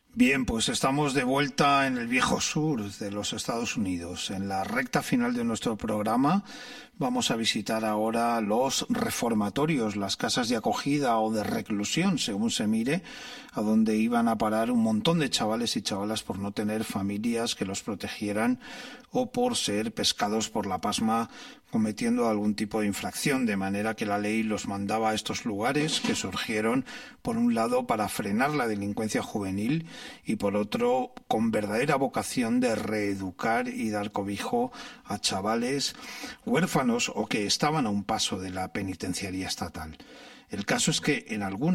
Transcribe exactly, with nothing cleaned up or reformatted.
Bien, pues estamos de vuelta en el viejo sur de los Estados Unidos. En la recta final de nuestro programa vamos a visitar ahora los reformatorios, las casas de acogida o de reclusión, según se mire, a donde iban a parar un montón de chavales y chavalas por no tener familias que los protegieran o por ser pescados por la pasma cometiendo algún tipo de infracción, de manera que la ley los mandaba a estos lugares que surgieron, por un lado, para frenar la delincuencia juvenil y, por otro, con verdadera vocación de reeducar y dar cobijo a chavales huérfanos o que estaban a un paso de la penitenciaría estatal. El caso es que en algunos